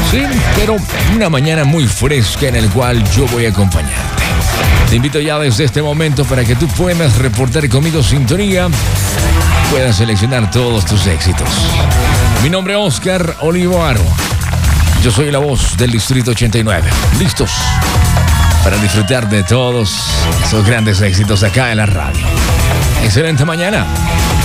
Sí, pero una mañana muy fresca en el cual yo voy a acompañarte. Te invito ya desde este momento para que tú puedas reportar conmigo sintonía, puedas seleccionar todos tus éxitos. Mi nombre es Oscar Olivaro. Yo soy la voz del Distrito 89. ¿Listos? Para disfrutar de todos esos grandes éxitos acá en la radio. Excelente mañana.